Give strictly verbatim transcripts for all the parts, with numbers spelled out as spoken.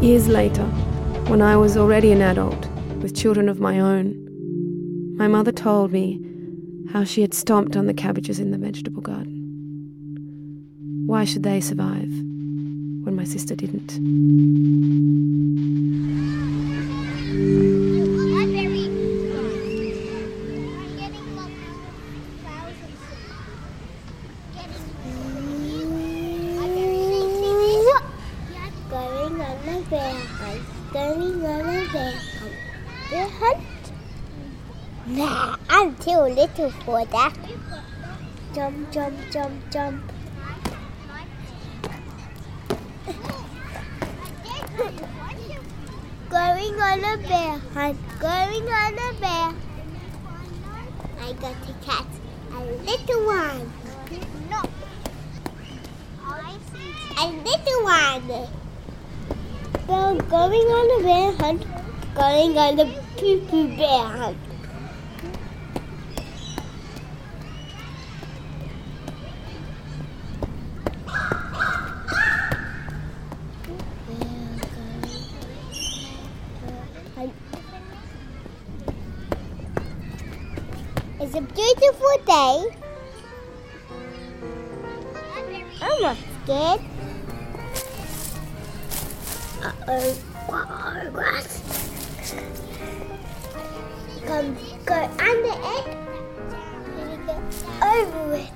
Years later, when I was already an adult, with children of my own, my mother told me how she had stomped on the cabbages in the vegetable garden. Why should they survive when my sister didn't? Going on a bear hunt. Bear hunt? Nah, I'm too little for that. Jump, jump, jump, jump. Going on a bear hunt. Going on a bear. I got to catch a little one. No. A little one. Well, going on a bear hunt, going on a poo-poo bear hunt. It's a beautiful day. I'm not scared. Uh-oh, uh-oh, grass. Come, go under it. And go over it.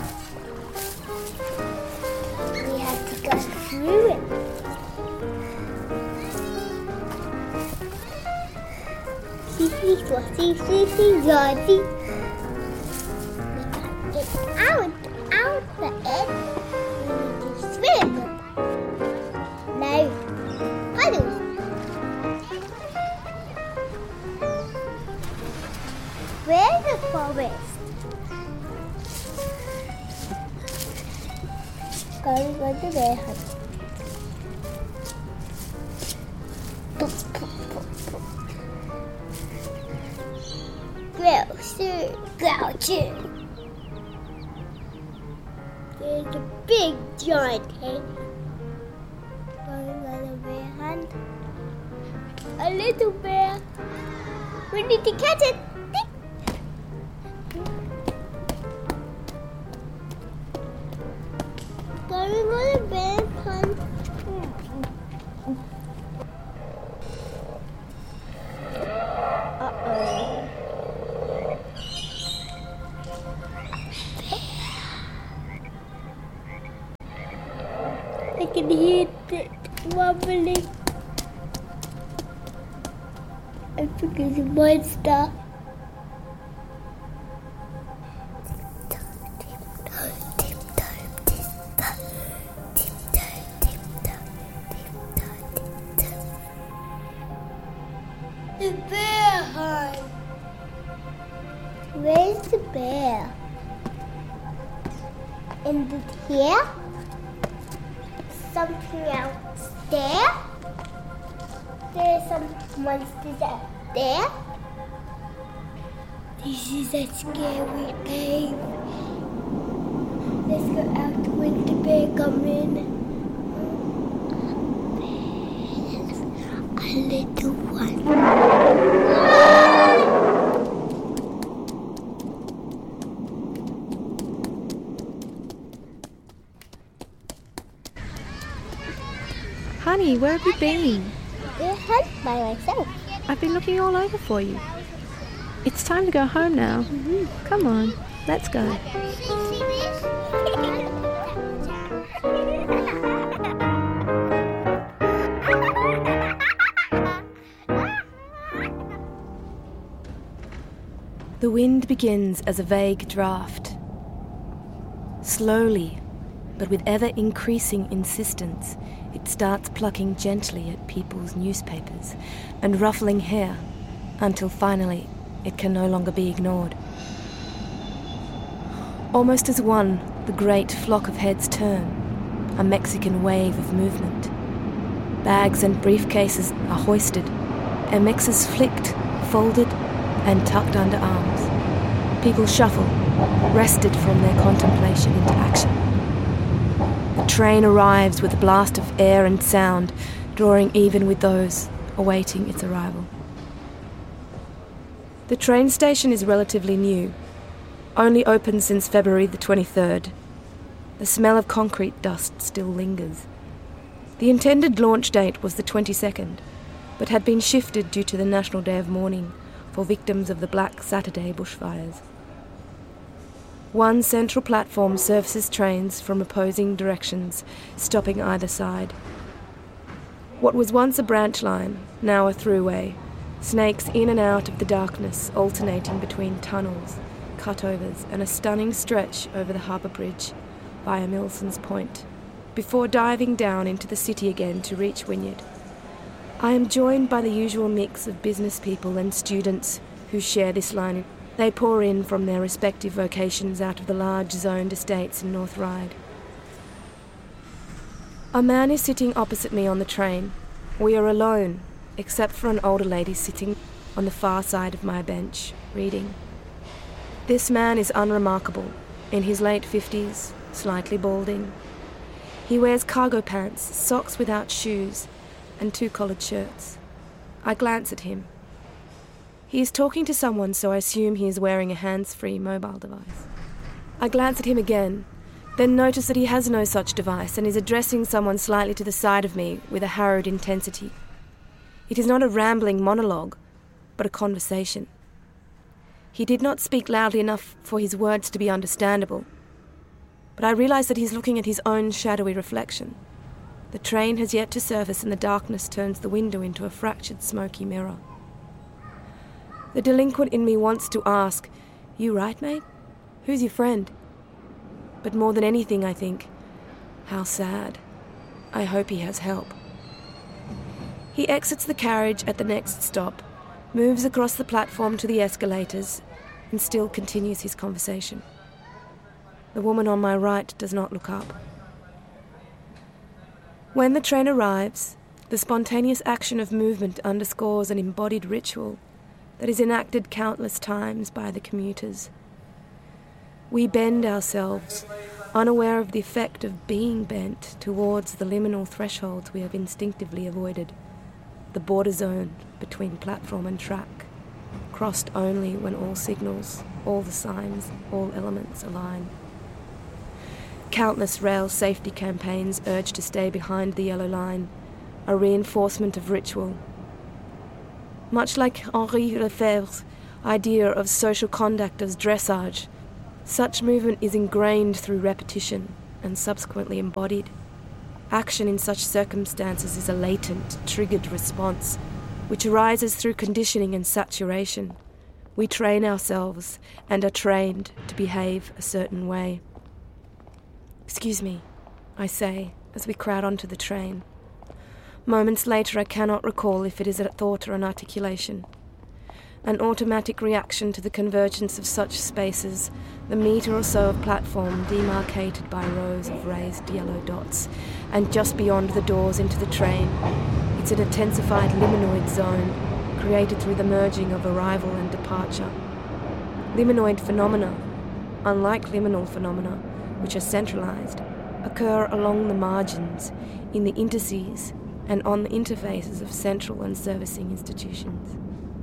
We have to go through it. See, see, see, see, see, see. We got it out, out the it. We need to swim. Now. Where's the forest? Going on the bear hunt. Growl, sir, growl, sir. There's a big giant head. Going on a bear hunt. A little bear. We need to catch it. Going on a bear hunt. Uh-oh. I can hear it wobbling. I think it's a monster. The bear hunt. Where's the bear? Is it here? Something else there? There's some monsters out there. This is a scary cave. Let's go out when the bear comes in. A little one. Honey, where have you been? Bear hunt by myself. I've been looking all over for you. It's time to go home now. Mm-hmm. Come on, let's go. The wind begins as a vague draft. Slowly, but with ever-increasing insistence, it starts plucking gently at people's newspapers and ruffling hair until finally it can no longer be ignored. Almost as one, the great flock of heads turn, a Mexican wave of movement. Bags and briefcases are hoisted, M Xs flicked, folded, and tucked under arms. People shuffle, wrested from their contemplation into action. The train arrives with a blast of air and sound, drawing even with those awaiting its arrival. The train station is relatively new, only open since February the twenty-third. The smell of concrete dust still lingers. The intended launch date was the twenty-second, but had been shifted due to the National Day of Mourning for victims of the Black Saturday bushfires. One central platform services trains from opposing directions, stopping either side. What was once a branch line, now a throughway, snakes in and out of the darkness, alternating between tunnels, cutovers, and a stunning stretch over the harbour bridge via Milson's Point, before diving down into the city again to reach Wynyard. I am joined by the usual mix of business people and students who share this line. They pour in from their respective vocations out of the large zoned estates in North Ryde. A man is sitting opposite me on the train. We are alone, except for an older lady sitting on the far side of my bench, reading. This man is unremarkable, in his late fifties, slightly balding. He wears cargo pants, socks without shoes, and two collared shirts. I glance at him. He is talking to someone, so I assume he is wearing a hands-free mobile device. I glance at him again, then notice that he has no such device and is addressing someone slightly to the side of me with a harrowed intensity. It is not a rambling monologue, but a conversation. He did not speak loudly enough for his words to be understandable, but I realise that he's looking at his own shadowy reflection. The train has yet to surface and the darkness turns the window into a fractured, smoky mirror. The delinquent in me wants to ask, "You right, mate? Who's your friend?" But more than anything, I think, how sad. I hope he has help. He exits the carriage at the next stop, moves across the platform to the escalators, and still continues his conversation. The woman on my right does not look up. When the train arrives, the spontaneous action of movement underscores an embodied ritual that is enacted countless times by the commuters. We bend ourselves, unaware of the effect of being bent towards the liminal thresholds we have instinctively avoided, the border zone between platform and track, crossed only when all signals, all the signs, all elements align. Countless rail safety campaigns urge to stay behind the yellow line, a reinforcement of ritual. Much like Henri Lefebvre's idea of social conduct as dressage, such movement is ingrained through repetition and subsequently embodied. Action in such circumstances is a latent, triggered response, which arises through conditioning and saturation. We train ourselves and are trained to behave a certain way. "Excuse me," I say, as we crowd onto the train. Moments later, I cannot recall if it is a thought or an articulation. An automatic reaction to the convergence of such spaces, the metre or so of platform demarcated by rows of raised yellow dots, and just beyond the doors into the train, it's an intensified liminoid zone created through the merging of arrival and departure. Liminoid phenomena, unlike liminal phenomena, which are centralised, occur along the margins, in the interstices, and on the interfaces of central and servicing institutions.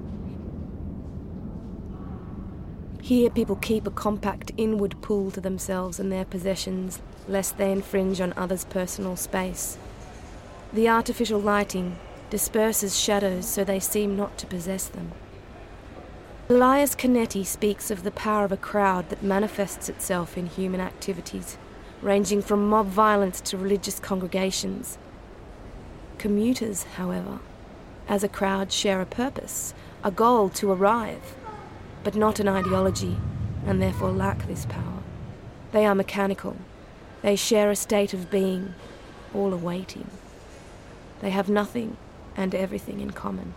Here people keep a compact inward pull to themselves and their possessions, lest they infringe on others' personal space. The artificial lighting disperses shadows so they seem not to possess them. Elias Canetti speaks of the power of a crowd that manifests itself in human activities, ranging from mob violence to religious congregations. Commuters, however, as a crowd, share a purpose, a goal to arrive, but not an ideology, and therefore lack this power. They are mechanical. They share a state of being, all awaiting. They have nothing and everything in common.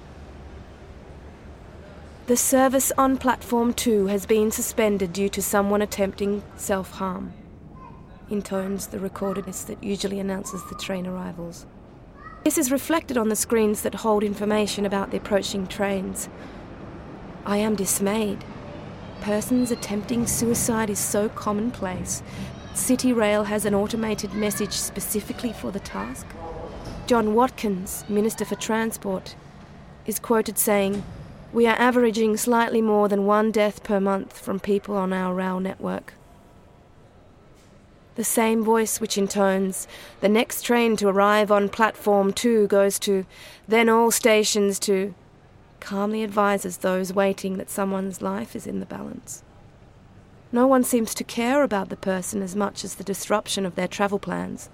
The service on Platform two has been suspended due to someone attempting self-harm, intones the recordedness that usually announces the train arrivals. This is reflected on the screens that hold information about the approaching trains. I am dismayed. Persons attempting suicide is so commonplace. City Rail has an automated message specifically for the task. John Watkins, Minister for Transport, is quoted saying, "We are averaging slightly more than one death per month from people on our rail network." The same voice which intones, "The next train to arrive on platform two goes to, then all stations to," calmly advises those waiting that someone's life is in the balance. No one seems to care about the person as much as the disruption of their travel plans.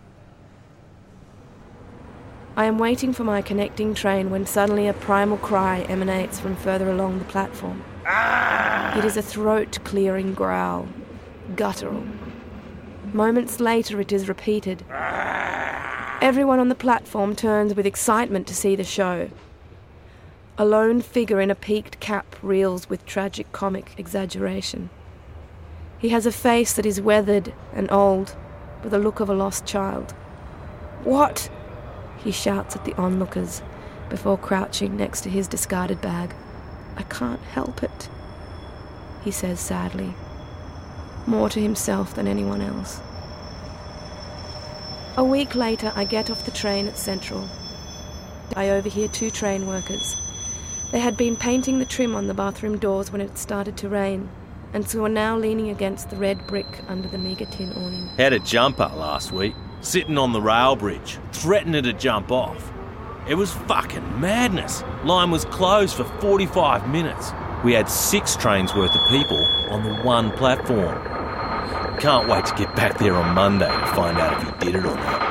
I am waiting for my connecting train when suddenly a primal cry emanates from further along the platform. It is a throat-clearing growl, guttural. Moments later it is repeated. Everyone on the platform turns with excitement to see the show. A lone figure in a peaked cap reels with tragic comic exaggeration. He has a face that is weathered and old, with the look of a lost child. "What?" he shouts at the onlookers before crouching next to his discarded bag. "I can't help it," he says sadly, more to himself than anyone else. A week later, I get off the train at Central. I overhear two train workers. They had been painting the trim on the bathroom doors when it started to rain, and so are now leaning against the red brick under the meagre tin awning. Had a jumper last week, sitting on the rail bridge, threatening to jump off. It was fucking madness. Line was closed for forty-five minutes. We had six trains worth of people on the one platform. Can't wait to get back there on Monday to find out if he did it or not.